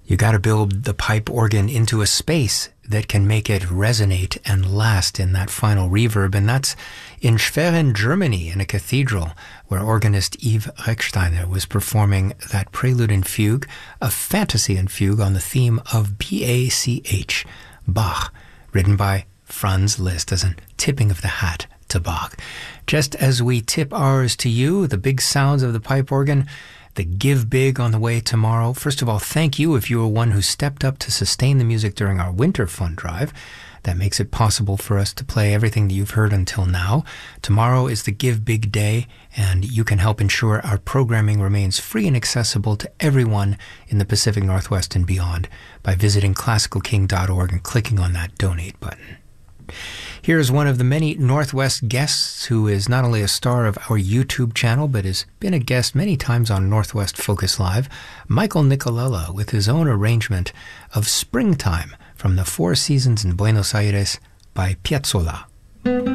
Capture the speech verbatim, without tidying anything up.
You got to build the pipe organ into a space that can make it resonate and last in that final reverb, and that's in Schwerin, Germany, in a cathedral where organist Yves Rechsteiner was performing that prelude and fugue, a fantasy and fugue on the theme of B A C H, Bach, written by Franz Liszt as a tipping of the hat to Bach. Just as we tip ours to you, the big sounds of the pipe organ, the Give Big on the way tomorrow. First of all, thank you if you were one who stepped up to sustain the music during our winter fund drive. That makes it possible for us to play everything that you've heard until now. Tomorrow is the Give Big Day, and you can help ensure our programming remains free and accessible to everyone in the Pacific Northwest and beyond by visiting classical king dot org and clicking on that donate button. Here is one of the many Northwest guests who is not only a star of our YouTube channel, but has been a guest many times on Northwest Focus Live, Michael Nicolella, with his own arrangement of Springtime from the Four Seasons in Buenos Aires by Piazzolla.